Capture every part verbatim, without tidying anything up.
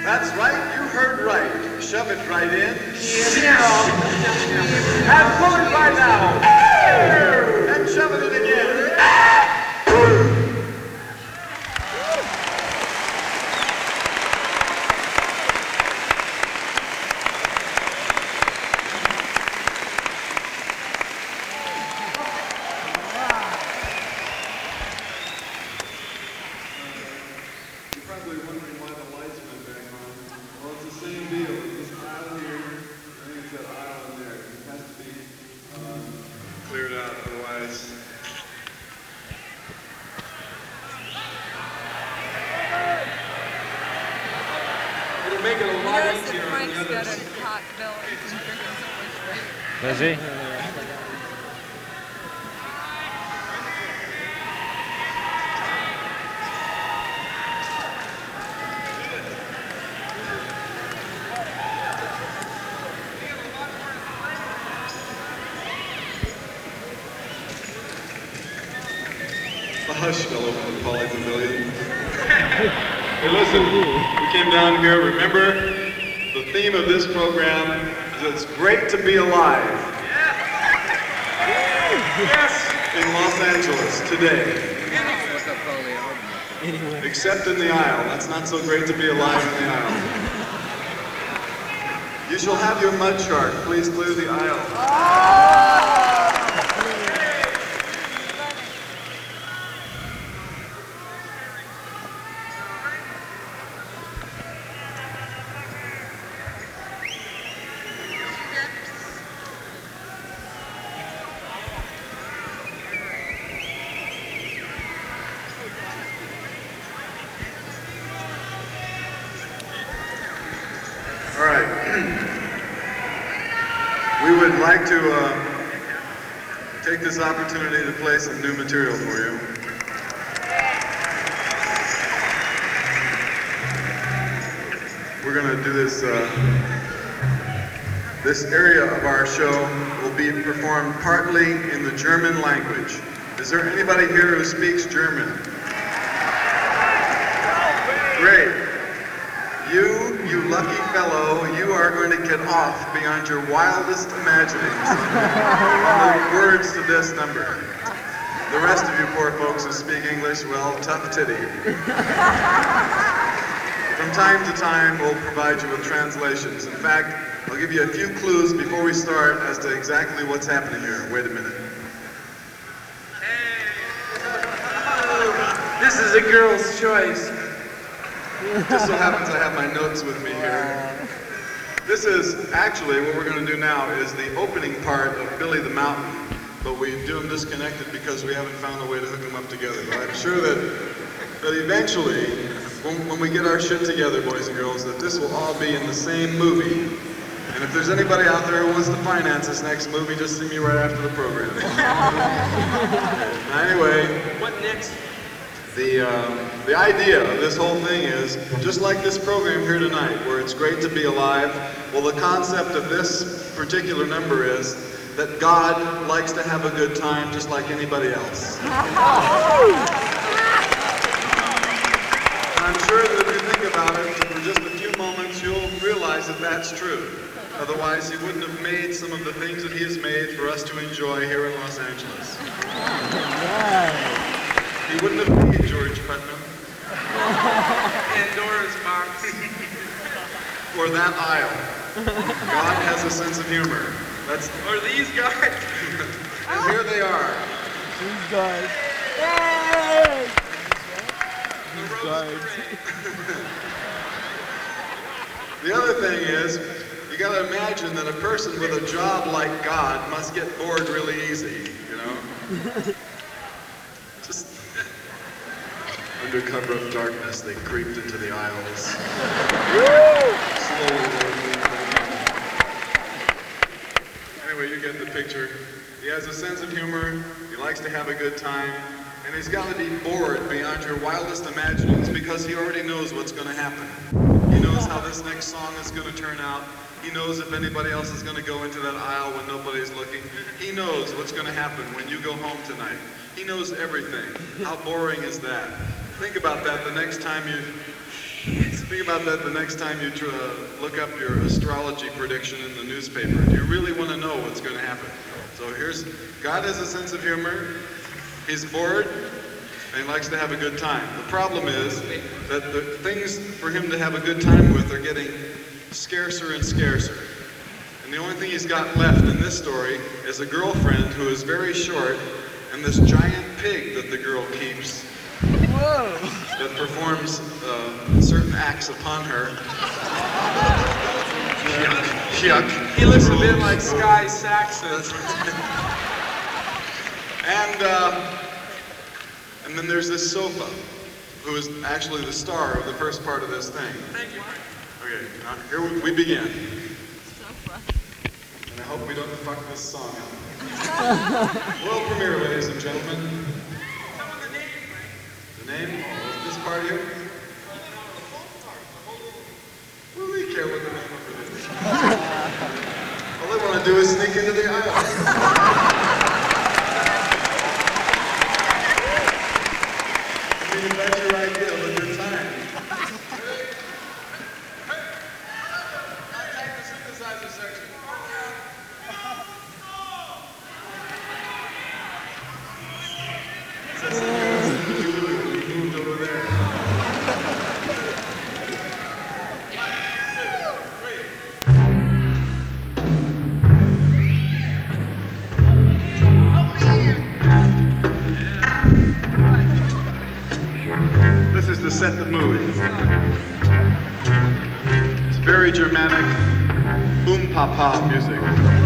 That's right, you heard right. Shove it right in. And pull it right out. And shove it in again. Make it a lot Notice easier that on Frank's the got others. a hot belly from drinking so much drink. Does he? The hush fell over the Polly Pavilion. Hey, listen, we came down here. Remember, the theme of this program is it's great to be alive. Yes! In Los Angeles today. Except in the aisle. That's not so great to be alive in the aisle. You shall have your mud shark. Please clear the aisle. All right. We would like to uh, take this opportunity to play some new material for you. We're going to do this. Uh, this area of our show will be performed partly in the German language. Is there anybody here who speaks German? Great. You, you lucky fellow, you are going to get off beyond your wildest imaginings on the words to this number. The rest of you poor folks who speak English, well, tough titty. From time to time, we'll provide you with translations. In fact, I'll give you a few clues before we start as to exactly what's happening here. Wait a minute. This is a girl's choice. Just so happens I have my notes with me here. This is actually what we're going to do now is the opening part of Billy the Mountain, but we do them disconnected because we haven't found a way to hook them up together. But I'm sure that, that eventually, when, when we get our shit together, boys and girls, that this will all be in the same movie. And if there's anybody out there who wants to finance this next movie, just see me right after the program. Anyway, What next? The, uh, the idea of this whole thing is, just like this program here tonight, where it's great to be alive, well, the concept of this particular number is that God likes to have a good time just like anybody else. I'm sure that if you think about it for just a few moments, you'll realize that that's true. Otherwise, he wouldn't have made some of the things that he has made for us to enjoy here in Los Angeles. He wouldn't have made George Putnam. Pandora's box. Or that aisle. God has a sense of humor. That's, Or these guys. and here they are. These guys. Yay! The These Rose guys. Parade. The other thing is, you gotta imagine that a person with a job like God must get bored really easy, you know? Just under cover of darkness, they creeped into the aisles. Slowly walking. Anyway, you get the picture. He has a sense of humor, he likes to have a good time, and he's got to be bored beyond your wildest imaginings because he already knows what's going to happen. He knows how this next song is going to turn out. He knows if anybody else is going to go into that aisle when nobody's looking. He knows what's going to happen when you go home tonight. He knows everything. How boring is that? Think about that the next time you... Think about that the next time you try, uh, look up your astrology prediction in the newspaper. Do you really want to know what's going to happen? So here's, God has a sense of humor. He's bored, and he likes to have a good time. The problem is that the things for him to have a good time with are getting scarcer and scarcer. And the only thing he's got left in this story is a girlfriend who is very short, and this giant pig that the girl keeps. Whoa. That performs uh, certain acts upon her. Yuck. Yuck. He looks a bit like Sky Saxon. and, uh, and then there's this sofa, who is actually the star of the first part of this thing. Thank you. Okay, now here we, we begin. Sofa. And I hope we don't fuck this song up. World premiere, ladies and gentlemen. The name? Oh, this part here? What do they care what the name of it is? All they want to do is sneak into the aisle. I mean, if that's your idea of a good time. Contact the synthesizer section. Moved over there. This is to set the mood. It's very Germanic, boom pa pa music.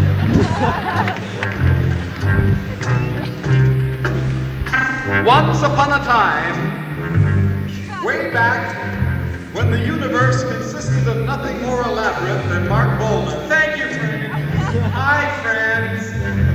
Once upon a time, way back, when the universe consisted of nothing more elaborate than Mark Bolan. Thank you, friend. Hi, friends.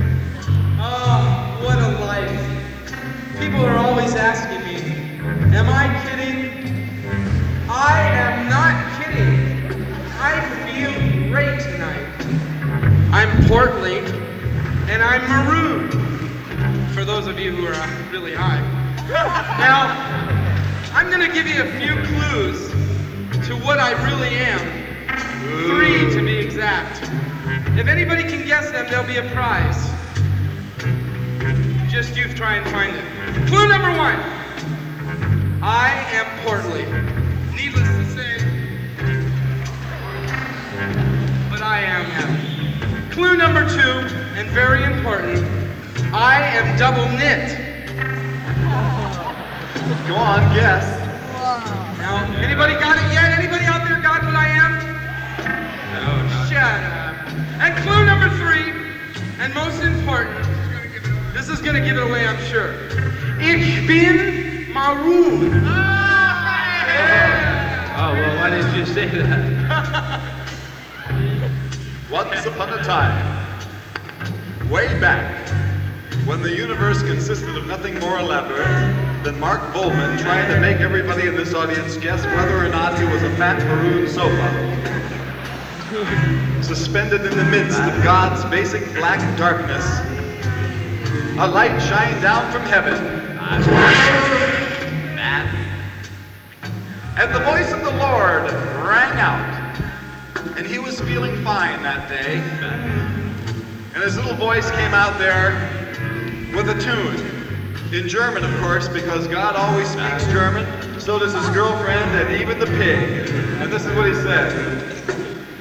Oh, what a life. People are always asking me, am I kidding? I am not kidding. I feel great tonight. I'm portly, and I'm maroon. For those of you who are really high. Now, I'm gonna give you a few clues to what I really am. Three to be exact. If anybody can guess them, there'll be a prize. Just you try and find it. Clue number one. I am portly. Needless to say, but I am happy. Clue number two, and very important, I am double knit. Go on, guess. Now, anybody got it yet? Anybody out there got what I am? No, not. Shut up. And clue number three, and most important, this is gonna give it away, I'm sure. Ich bin maroon. Yeah. Oh, well, why didn't you say that? Once upon a time, way back, when the universe consisted of nothing more elaborate than Mark Bolan trying to make everybody in this audience guess whether or not he was a fat maroon sofa. Suspended in the midst of God's basic black darkness, a light shined down from heaven. And the voice of the Lord rang out. And he was feeling fine that day. And his little voice came out there with a tune. In German, of course, because God always speaks German. So does his girlfriend and even the pig. And this is what he said.